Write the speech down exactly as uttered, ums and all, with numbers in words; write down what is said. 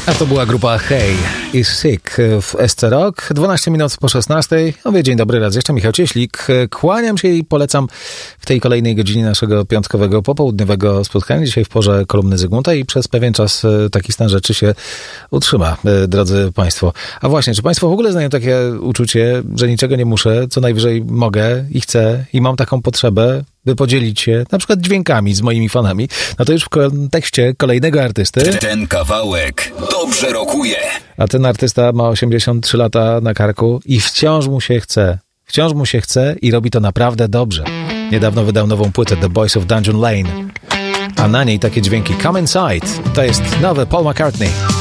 A to była grupa Hey is Sick w S C Rock. dwanaście minut po szesnastej. Mówię dzień dobry, raz jeszcze Michał Cieślik. Kłaniam się i polecam w tej kolejnej godzinie naszego piątkowego, popołudniowego spotkania. Dzisiaj w porze kolumny Zygmunta i przez pewien czas taki stan rzeczy się utrzyma, drodzy Państwo. A właśnie, czy Państwo w ogóle znają takie uczucie, że niczego nie muszę, co najwyżej mogę i chcę i mam taką potrzebę, by podzielić się na przykład dźwiękami z moimi fanami? No to już w kontekście kolejnego artysty. Ten kawałek dobrze rokuje. A ten artysta ma osiemdziesiąt trzy lata na karku i wciąż mu się chce. Wciąż mu się chce i robi to naprawdę dobrze. Niedawno wydał nową płytę The Boys of Dungeon Lane, a na niej takie dźwięki. Come Inside. To jest nowy Paul McCartney.